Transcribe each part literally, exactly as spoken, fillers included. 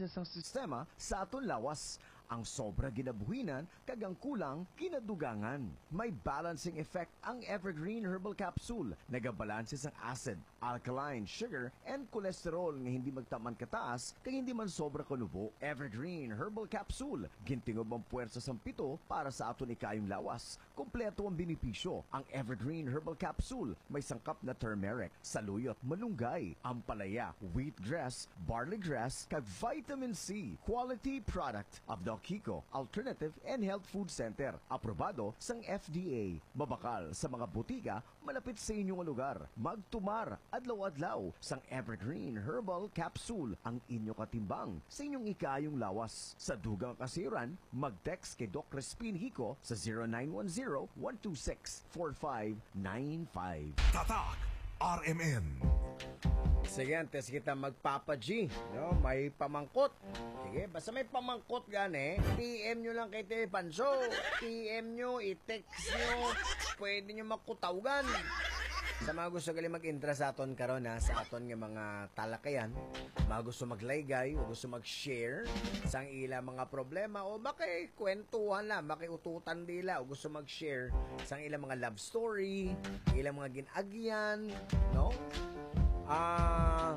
imbalanse sang sistema sa aton lawas. Ang sobra ginabuhinan kag ang kulang kinadugangan. May balancing effect ang Evergreen Herbal Capsule. Nagabalanse sang acid, alkaline, sugar, and cholesterol nga hindi magtaman kataas kag hindi man sobra kanubo. Evergreen Herbal Capsule. Gintingob ang puwersa sang pito para sa aton ikayong lawas. Kompleto ang binipisyo. Ang Evergreen Herbal Capsule may sangkap na turmeric, saluyot, malunggay, ampalaya, wheatgrass, barley grass, kag vitamin C. Quality product of the Kiko Alternative and Health Food Center. Aprobado sang F D A. Mabakal sa mga butika malapit sa inyong lugar. Magtumar adlaw-adlaw sang Evergreen Herbal Capsule ang inyo katimbang sa inyong ikayong lawas. Sa dugang kasiran, mag-text kay Doc Crispin Hico sa zero nine one zero, one two six, four five nine five. Tatak R M N. Sige, antes kita magpapa-G. No? May pamangkot. Sige, basta may pamangkot gani, P M nyo lang kay T V Panso. P M nyo, i-text nyo, pwede nyo makutawgan. Sa mga gusto gali mag-intra sa aton karon ha, sa aton nga mga talakayan, mga gusto maglaygay, o gusto mag-share sang ila mga problema, o makikwentuhan lang, makiututan dila, o gusto mag-share sang ila mga love story, ilang mga ginagyan, no? Ah, uh,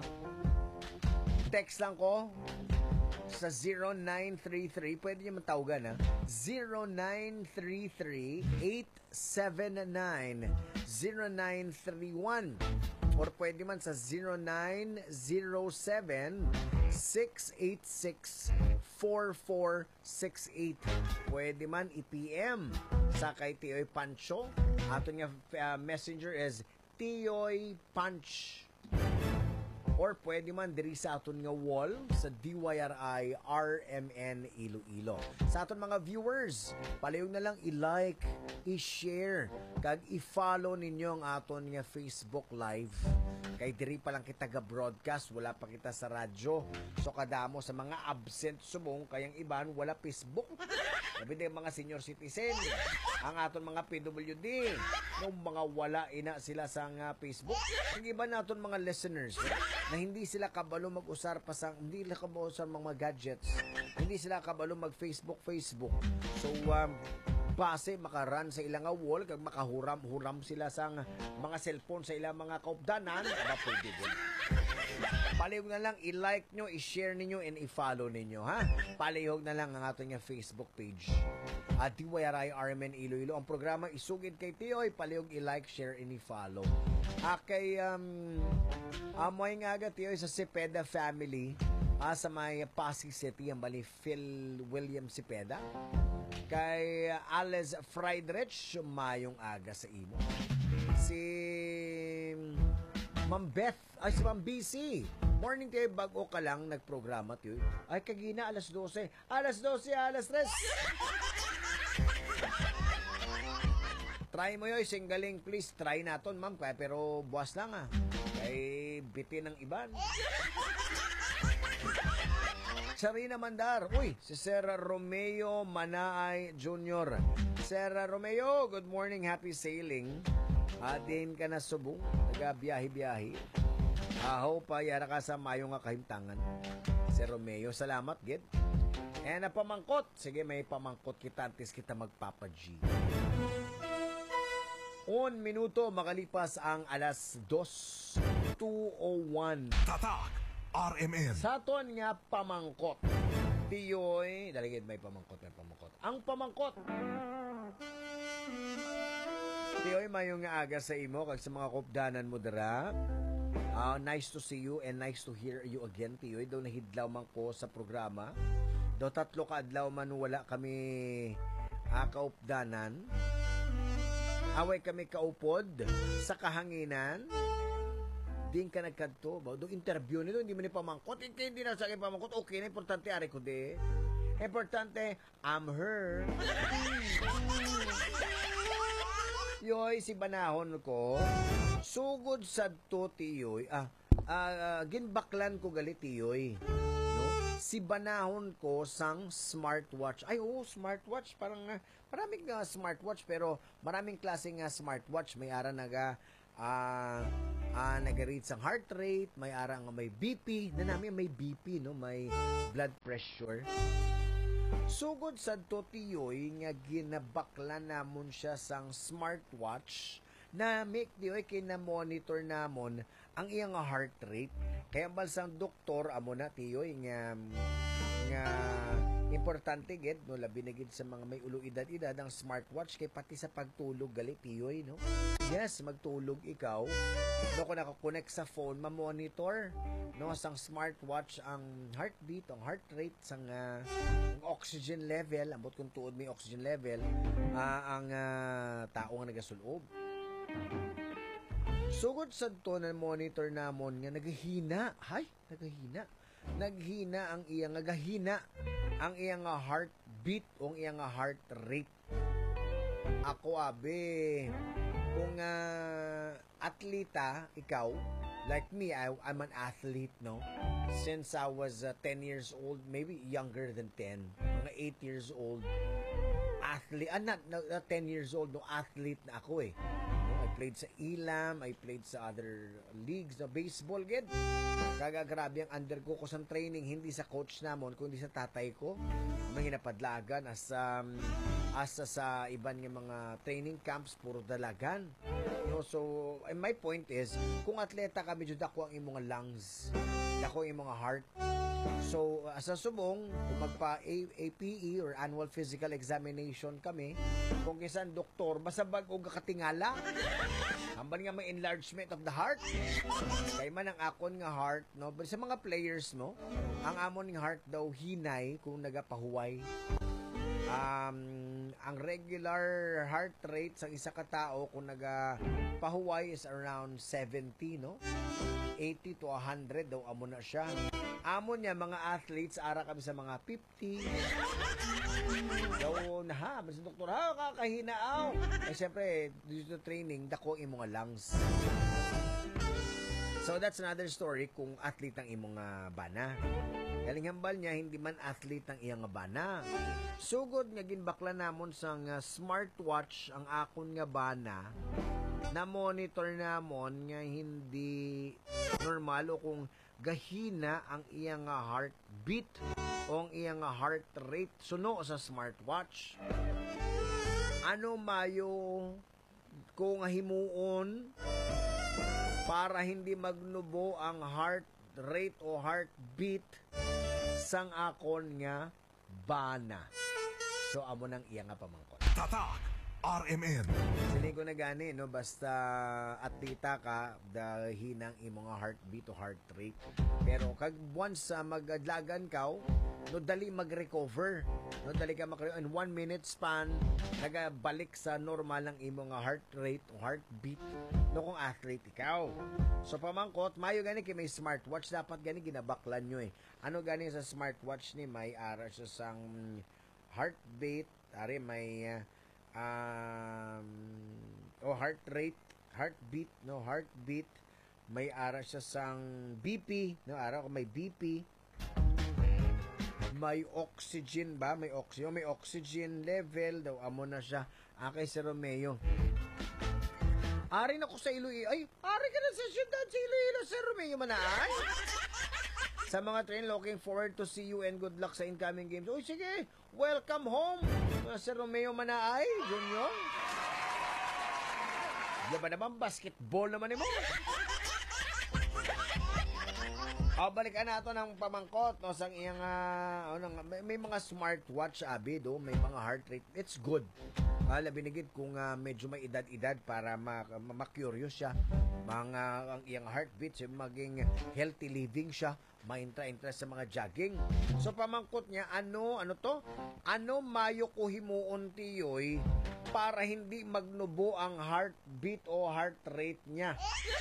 text lang ko sa zero nine three three, pwede niyo matawagan ha, zero nine three three, eight seven nine, zero nine three one, or pwede man sa zero nine zero seven, six eight six, four four six eight. Pwede man i-P M sa kay Tioy Pancho. Ato nga uh, messenger is Tioy Punch. Or pwede man diri sa aton nga wall sa D Y R I R M N Iloilo. Sa aton mga viewers, palihog na lang i-like, i-share, kag i-follow ninyo ang aton nga Facebook Live. Kay diri pa lang kita ga-broadcast, wala pa kita sa radyo. So kadamo sa mga absent subong, kayang iban wala Facebook. Sabi din mga senior citizen, ang aton mga P W D, nung mga wala ina sila sa nga Facebook. Ang iba naton mga listeners, na hindi sila kabalo mag-usar pa sang, hindi sila kabalo sa mga gadgets, hindi sila kabalo mag-Facebook, Facebook. So, um, base makaran sa ilang wall, kag makahuram-huram sila sang mga cellphone sa ilang mga kaupdanan, aba pwede din. Palihog na lang, i-like nyo, i-share ninyo, and i-follow ninyo, ha? Palihog na lang ang ating Facebook page. At D Y R I R M N Iloilo. Ang programa isugid kay Tioy, palihog i-like, share, and i-follow. Ah, kay, um, amoy nga aga, Tioy, sa Cepeda family, ah, sa may Pasig City, ang bali Phil William Cepeda. Kay Alex Friedrich, mayong aga sa imo. Si Ma'am Beth, ay si Ma'am B C. Morning kayo, bago ka lang nagprograma, Tioy. Ay, kagina, alas dose. Alas dose, alas tres. Try mo yun, singgaling, please. Try naton, ma'am. Pero buwas lang, ah. Kay bitin ng iban. Sarina Mandar. Uy, si Sir Romeo Manaay Junior Sir Romeo, good morning. Happy sailing. Adin ka na subong. Nagabiyahe-biyahe. Aho pa, yara ka sa mayo nga kahimtangan. Sir Romeo, salamat, gid. And na pamangkot. Sige, may pamangkot kita. Antes kita magpapa-G. Un minuto, makalipas ang alas dos, two oh one. Tatak R M N. Sa ton nga pamangkot. Tiyoy, daligid may pamangkot, may pamangkot. Ang pamangkot. Tiyoy, mayong nga aga sa imo, kag sa mga kupdanan mo dira. Uh, nice to see you and nice to hear you again, Tiyoy. Daw nahidlaw man ko sa programa. Daw tatlo ka adlaw man wala kami uh, kaupdanan. Away kami kaupod sa kahanginan. Din ka nagkanto. Do interview nito, hindi mo ni pamangkot. Hindi na sa akin pamangkot. Okay na, importante ari ko de. Importante, I'm her. Yoy, si banahon ko, sugod sa to, Tiyoy. Ah, ah, ginbaklan ko galit, Tiyoy. No? Si banahon ko sang smartwatch. Ay, oh, smartwatch. Parang, uh, maraming uh, smartwatch, pero maraming klase nga smartwatch. May ara naga, ah ah nagaread ang heart rate, may ara nga may B P, na namin may B P no, may blood pressure. Sugod sa totiyoy nga ginabakla namon siya sang smartwatch na make diyoy kina-monitor namon ang iyang heart rate. Kaya balsang doktor amo na tiyoy nga nga importante gid no, labi na gid sa mga may ulo edad-edad ang smartwatch kay pati sa pagtulog gali tiyoy no. Yes, magtulog ikaw no, kung nakakonect sa phone ma-monitor no sang smartwatch ang heartbeat, ang heart rate, sang uh, ang oxygen level, ambot kung tuod may oxygen level uh, ang uh, tao nga nagasulob. Sugod sa to na monitor namon nga naghihina, hay, naghihina. Naghina ang iyang nagahina ang iyang heartbeat o ang iyang heart rate. Ako abe, kung uh, atleta ikaw, like me, I, I'm an athlete, no? Since I was uh, ten years old, maybe younger than ten, mga eight years old, athlete, ah, not, not, not ten years old, no, athlete na ako eh. No, I played sa Ilam, I played sa other leagues, no, baseball, gid. Kaga grabe ang undergo ko sa training, hindi sa coach namon, kundi sa tatay ko. Mga hinapadlagan as, um, asa sa iban nga mga training camps, puro dalagan. No, so, and my point is, kung atleta ka, medyo dako ang imong lungs, dako ang imong heart. So, uh, sa subong, kung magpa A P E or annual physical examination kami, kung kisan doktor, basta bago katingala, hambal nga may enlargement of the heart. Kaya man ang akon nga heart, no? But sa mga players, no? Ang amon nga heart daw hinay kung nagapahuway. Um, ang regular heart rate sa isa ka tao kung nagapahuway is around seventy, no? eighty to one hundred daw amo na siya. Amo niya mga athletes ara kami sa mga fifty. Daw na ha, mas doktor ha kakahinaaw. Eh syempre dito training dako imong lungs. So that's another story kung athlete ang imong uh, bana. Galing hambal niya hindi man athlete ang iyang bana. Sugod nga ginbakla namon sang uh, smartwatch ang akon nga bana. Na monitor namon nga hindi normal o kung gahina ang iyang heartbeat o ang iyang heart rate suno sa smartwatch. Ano mayo kung himuon para hindi magnubo ang heart rate o heartbeat sang akon nga bana. So amo nang iya nga pamangkot. Tatak R M N. Siling ko na gani, no? Basta atleta ka, dahil hinang imong heartbeat o heart rate. Pero kag once uh, magadlagan ka, no, dali mag-recover. No, dali ka mag in one minute span, nagabalik sa normal ng imong heart rate o heartbeat. No, kung athlete ikaw. So pamangkot, mayo gani kay may smartwatch, dapat gani ginabaklan nyo eh. Ano gani sa smartwatch ni may ara siya sang heartbeat, ari may uh, um o oh, heart rate, heartbeat, no, heartbeat, may ara siya sang B P, no, ara ko may B P, may oxygen ba, may oxygen, may oxygen level daw amo na siya. Akay si Romeo. Ari na ko sa Iloilo. Ay, ari ka na sa syudad sa Iloilo, Sir Romeo Manaay. Sa mga train, looking forward to see you and good luck sa incoming games. Uy, sige, welcome home, Sir Romeo Manaay, Junior. Di ba naman, basketball naman mo? O, balikan nato ng pamangkot, no, sang iyang, uh, ano, may, may mga smartwatch, abi, do, may mga heart rate. It's good. Uh, labinigid kung uh, medyo may edad-edad para ma-curious siya. Mga, ang iyang heartbeat, siya, maging healthy living siya, ma-interest sa mga jogging. So, pamangkot niya, ano, ano to? Ano mayo ko himuon tiyoy para hindi magnubo ang heartbeat o heart rate niya?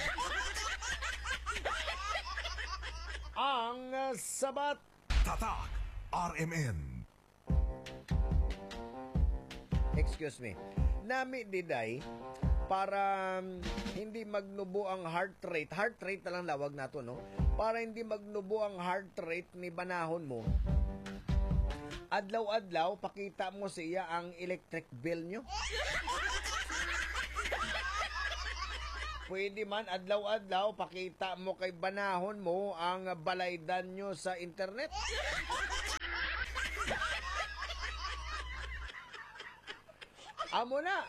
Ang uh, sabat. Tatak R M N. Excuse me. Nami diday para um, hindi magnubo ang heart rate. Heart rate na lang lawag nato, no? Para hindi magnubo ang heart rate ni banahon mo. Adlaw-adlaw, pakita mo siya ang electric bill nyo. Pwede man adlaw-adlaw pakita mo kay banahon mo ang balaydan nyo sa internet. Amo na.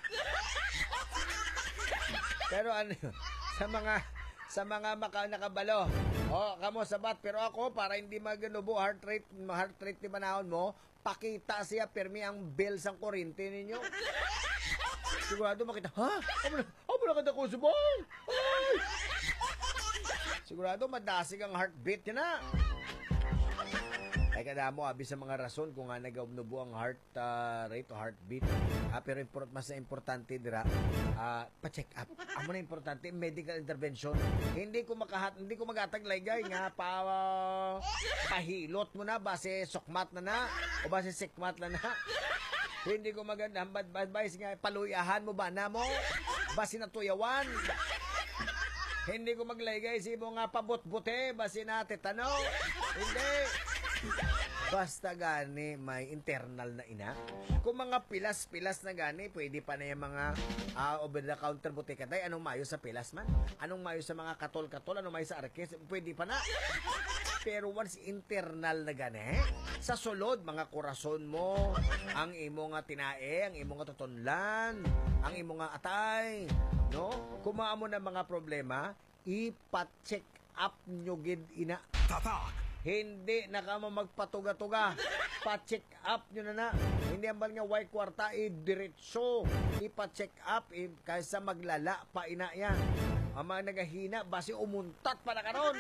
Pero ano, sa mga sa mga maka nakabalo, oh, kamo sabat, pero ako para hindi maganubo heart rate, heart rate ni banahon mo, pakita siya permi ang bill sang kuryente ninyo. Sigurado makita, ha? Amo na, amo na kada ko subong. Ay! Sigurado madasig ang heartbeat niya na. Ay kada mo abi sa mga rason kung nga nagaunubo ang heart uh, rate o heartbeat. Ah, pero import, mas na importante dira, uh, pa-check up. Amo na importante medical intervention. Hindi ko makahat, hindi ko magataglay gay nga pa uh, pahilot mo na base sukmat na na o base sikmat na na. Hindi ko maganda bad advice nga paluyahan mo ba na mo base natuyawan. Hindi ko maglaygay si mo nga pabot-bote base na tetano. Hindi. Basta gani may internal na ina. Kung mga pilas-pilas na gani, pwede pa na yung mga uh, over-the-counter butika day. Anong mayo sa pilas man? Anong mayo sa mga katol-katol? Anong mayo sa arkes? Pwede pa na. Pero once internal na gani, sa sulod, mga kurason mo, ang imo nga tinae, ang imo nga tutunlan, ang imo nga atay, no? Kung maamo na mga problema, ipa-check up nyo gid ina. Tatak. Hindi na ka magpatuga-tuga. Pa-check up nyo na na. Hindi ang bal nga way kwarta, i-diretso. Ipa-check up, i- kaysa maglala pa ina yan. Ang mga nagahina, basi umuntat pa na karon.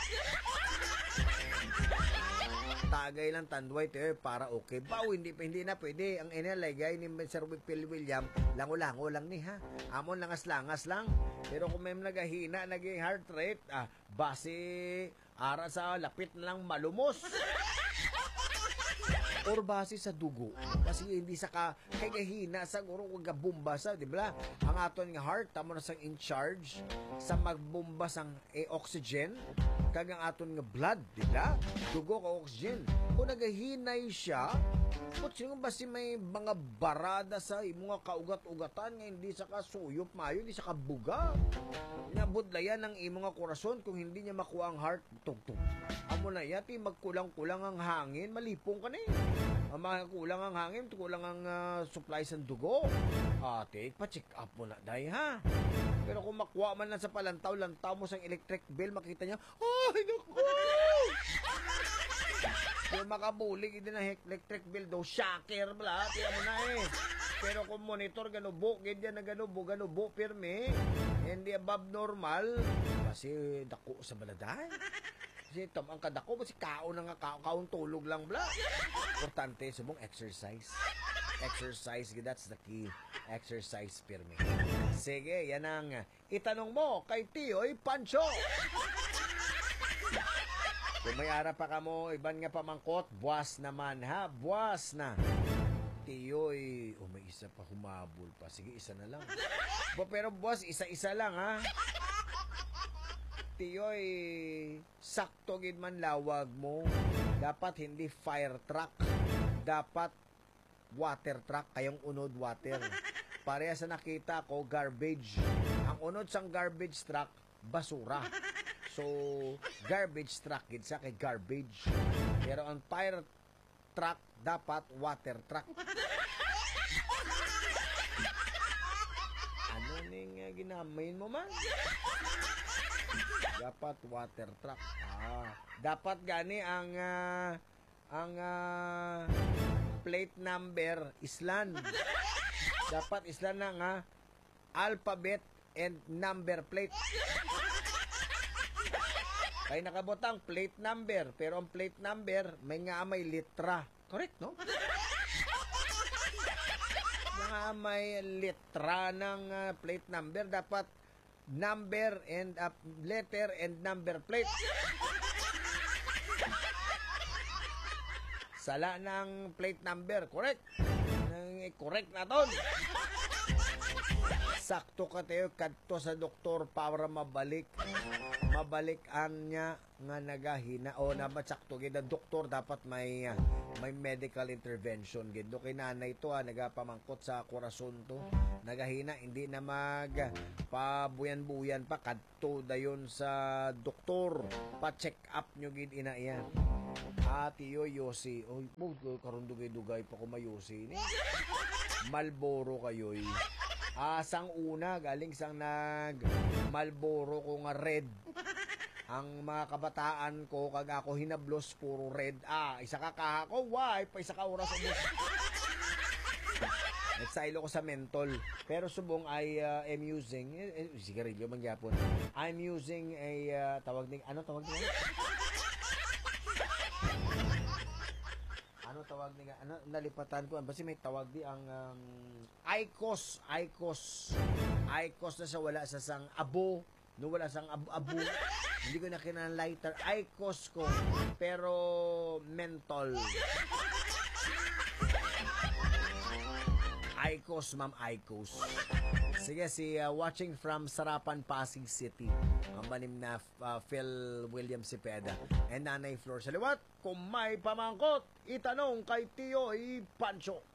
Tagay lang tanduay tayo para okay. Bao, hindi, hindi na pwede. Ang inalagay ni Sir Phil William, lango-lango lang ni ha. Amon langas-langas lang. Pero kung may nagahina, naging heart rate, ah, basi ara sa lapit na lang malumos. Or base sa dugo. Kasi hindi sa ka, kay kahina sa guro kung gabumba sa, di ba? Ang aton nga heart, tamo na sang in charge sa magbumba sang eh, oxygen, kagang aton nga blood, di ba? Dugo ka oxygen. Kung nagahinay siya, kung sino ba si may mga barada sa imo nga kaugat-ugatan nga hindi sa kasuyop mayo, hindi sa kabuga. Nabudlayan ang imo nga korason kung hindi niya makuha ang heart, tugtog. Amo na yati, magkulang-kulang ang hangin, malipong ka na eh. Ang mga kulang ang hangin, kulang ang uh, supply sa dugo. Ate, pa-check up mo na, day ha. Pero kung makuha man lang sa palantaw, lantaw mo sa electric bill, makita niya, ay, naku! Yung makabulig, hindi na electric bill daw, shocker, bala, tiyan mo na eh. Pero kung monitor, ganubo, ganyan na ganubo, ganubo, pirme, hindi above normal, kasi dako sa baladay. Kasi tam ang kadako, kasi kao na nga, kao, kaong tulog lang, bla. Importante, subong exercise. Exercise, that's the key. Exercise, pirme. Sige, yan ang itanong mo kay Tioy Pancho. Kung may ara pa ka mo, iban nga pamangkot, buwas naman ha, buwas na. Tiyoy, oh, may isa pa humabol pa. Sige, isa na lang. Pero buwas, isa-isa lang ha. Tiyoy, sakto gid man lawag mo. Dapat hindi fire truck. Dapat water truck, kayong unod water. Pareha sa nakita ko, garbage. Ang unod sang garbage truck, basura. So, garbage truck, gid sa kay garbage. Pero ang fire truck, dapat water truck. Ano ning uh, ginamain mo man? Dapat water truck. Ah, dapat gani ang uh, ang uh, plate number islan. Dapat islan na nga alphabet and number plate. Kaya nakabotang plate number, pero ang plate number may nga may litra. Correct, no? Nga may litra ng uh, plate number, dapat number and uh, letter and number plate. Sala ng plate number, correct? Nang correct na ton. Sakto ka tayo kadto sa doktor para mabalik mabalikan niya nga nagahina o na matsakto gid ang doktor dapat may ah, may medical intervention gid do kay nanay to ah, nagapamangkot sa korason to nagahina hindi na mag pabuyan-buyan pa kadto dayon sa doktor pa check up nyo gid ina yan. Ati yo yosi oy mo karon dugay-dugay pa ko mayosi ni Malboro kayoy. Asang una galing sang nag Malboro ko nga red. Ang mga kabataan ko kag ako hinablos puro red. Ah, isa ka kaha ko, why? Pa isa ka oras ubos. Nagsailo ko sa mentol. Pero subong ay uh, am using eh, eh, sigarilyo man gyapon. I'm using a uh, tawag ning ano tawag ning ano tawag ni ano nalipatan ko basta may tawag di ang um, Icos Icos Icos na sa wala sa sang abo no wala sang abu, abu. Hindi ko na kinang lighter Icos ko pero mentol Icos ma'am Icos. Sige, si uh, watching from Sarapan, Pasig City. Ang manim na uh, Phil William Cepeda and Nanay Flor Saliwat. Kung may pamangkot, itanong kay Tio I. Pancho.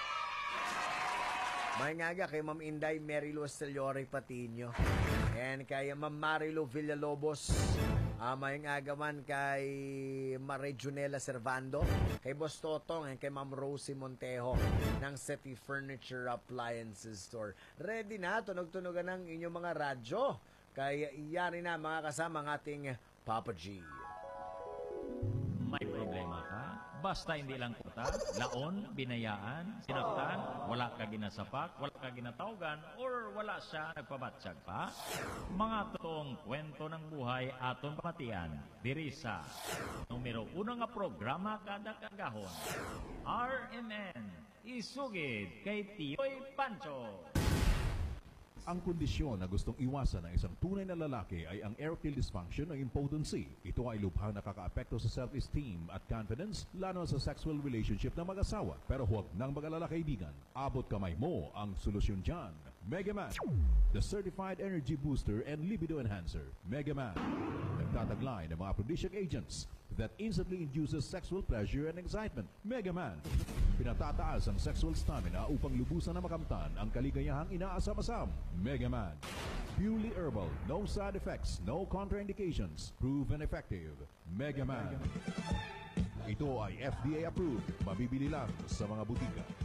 May ngaga kay Ma'am Inday Merilo Esteliore Patino. And kay Ma'am Marilo Villalobos. Uh, may agaman kay Marejonela Servando, kay Boss Totong, and kay Ma'am Rosie Montejo ng City Furniture Appliances Store. Ready na, tunog-tunogan ng inyong mga radyo. Kaya iyari na mga kasama ng ating Papa G. May problema ka? Basta hindi lang kuta, laon, binayaan, sinaktan, wala ka ginasapak, wala ka ginatawgan, or wala siya nagpabatsyag pa? Mga totoong kwento ng buhay aton pamatian, diri sa numero uno nga programa kada kagahon. R M N, isugid kay Tioy Pancho. Ang kondisyon na gustong iwasan ng isang tunay na lalaki ay ang erectile dysfunction o impotency. Ito ay lubhang nakakaapekto sa self-esteem at confidence, lalo sa sexual relationship ng mag-asawa. Pero huwag nang mag-alala kaibigan. Abot kamay mo ang solusyon dyan. Mega Man, the certified energy booster and libido enhancer. Mega Man, nagtataglay ng mga aphrodisiac agents that instantly induces sexual pleasure and excitement. Mega Man, pinatataas ang sexual stamina upang lubusan na makamtan ang kaligayahang inaasam-asam. Mega Man, purely herbal, no side effects, no contraindications, proven effective. Mega Man. Ito ay F D A approved, mabibili lang sa mga butika.